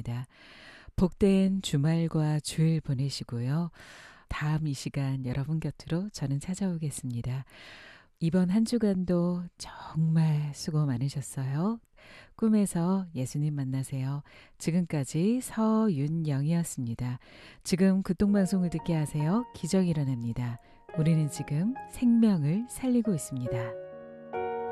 바랍니다. 복된 주말과 주일 보내시고요. 다음 이 시간 여러분 곁으로 저는 찾아오겠습니다. 이번 한 주간도 정말 수고 많으셨어요. 꿈에서 예수님 만나세요. 지금까지 서윤영이었습니다. 지금 극동방송을 듣게 하세요. 기적이 일어납니다. 우리는 지금 생명을 살리고 있습니다.